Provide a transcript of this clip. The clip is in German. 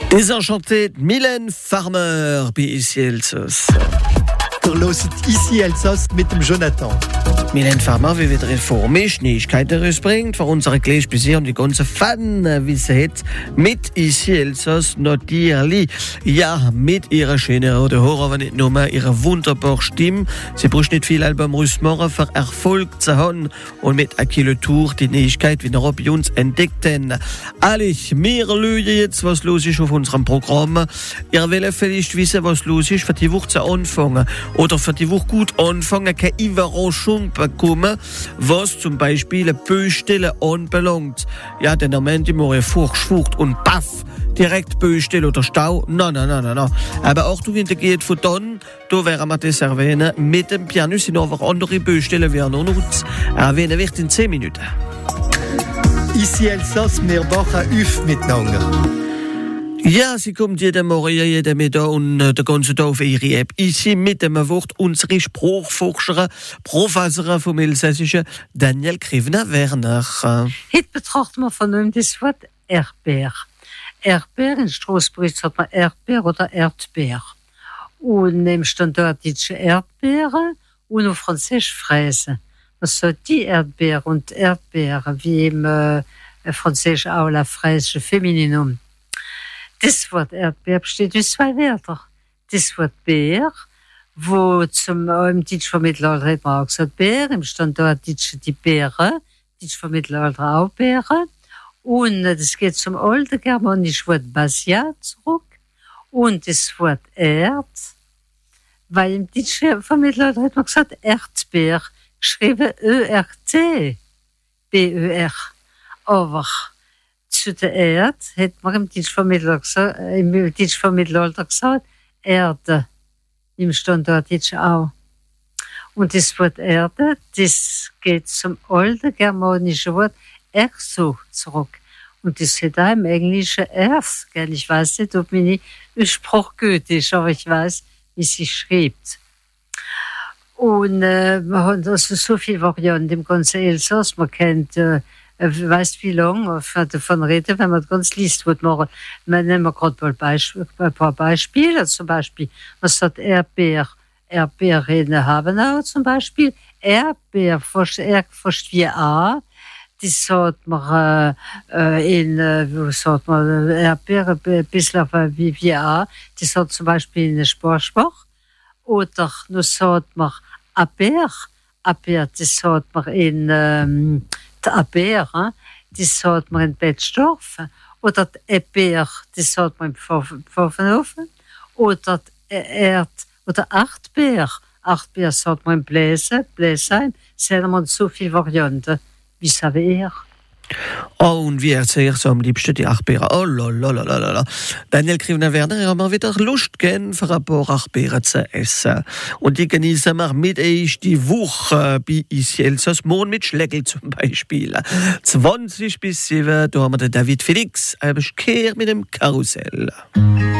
Désenchanté, Mylène Farmer, bei Ici Elsass. Der loset Ici Elsass mit dem Jonathan. Mylène Farmer, wie wieder vor mich Neuigkeiten rausbringt, für unsere Gleich bis hier und die ganze Fan, wie sie hat, mit Ici Elsass natürlich. Ja, mit ihrer schönen roten Haare, aber nicht nur mehr ihrer wunderbaren Stimme. Sie braucht nicht viel Album rausmachen, für Erfolg zu haben und mit Akile Tour die Neuigkeit wieder bei uns entdeckten. Allich, wir lügen jetzt, was los ist auf unserem Programm. Ihr wollt vielleicht wissen, was los ist, für die Woche zu anfangen. Oder für die Woche gut anfangen, keine Überraschung bekommen, was zum Beispiel eine Baustelle anbelangt. Ja, denn am Ende morgen furcht und paff, direkt Baustelle oder Stau. No. Aber auch du geht von dann, da werden wir das erwähnen, mit dem Pianist sind einfach andere Baustellen werden auch noch erwähnen wird in 10 Minuten. Ici Elsass, wir machen auf miteinander. Ja, sie kommt jeden Morgen, jeden Mittag und den ganzen Tag auf ihre App. Ici mit dem Wort unsere Sprachforscherin, Professorin vom Elsässischen, Daniel Krivner-Werner. Heute betrachten wir von ihm das Wort Erdbeer. Erdbeer, in Straßburg sagt man Erdbeer oder Erdbeer. Und im Standarddeutsch Erdbeere und auf Französisch Fraise. Was sagt die Erdbeer und Erdbeere, wie im Französisch auch la Fraise Femininum. Das Wort Erdbeer besteht aus 2 Wörtern. Das Wort Bär, wo im Deutsch vom Mittelalter hat man auch gesagt Bär, im Standarddeutsch die Beere, Deutsch vom Mittelalter auch Beere. Und das geht zum alten germanischen Wort Basia zurück. Und das Wort Erd, weil im Deutsch vom Mittelalter hat man gesagt Erdbeer, geschrieben E-R-T, B-E-R. Aber zu der Erde hat man im Deutsch vom Mittelalter gesagt Erde, im Standarddeutsch auch. Und das Wort Erde, das geht zum alten germanischen Wort Erso zurück. Und das hat auch im Englischen Earth, gell? Ich weiß nicht, ob meine Sprache gut ist, aber ich weiß, wie sie schreibt. Und man hat also so viele Varianten im ganzen Elsass. Man kennt, weißt wie lange davon reden, wenn man ganz liest, was machen. Wir nehmen gerade mal ein paar Beispiele. Zum Beispiel, man sagt Erdbeer in Habenau zum Beispiel. Erdbeer, fast wie A. Die sagt man wo sagt man Erdbeer, ein bisschen wie A. Die sagt zum Beispiel in der Sporschbach. Oder nur sagt man Abeer, das sagt man in der Abeer, das sagt man in Bettsdorf. Oder die Ebeer, das sagt man im Pfaffenhofen. Oder oder Achtbeer sagt man in Bläsheim. Es haben so viele Varianten. Wie savez ihr? Oh, und wie erzählst du am liebsten die Achtbeeren? Oh, lalalala. Daniel Krivner-Werner, haben wir wieder Lust gern für ein paar Achtbeeren zu essen. Und die genießen wir mit euch die Woche bei Ici Elsass, morgen mit Schlegel zum Beispiel. 20 bis 7, da haben wir den David Felix, ein Kehr mit dem Karussell.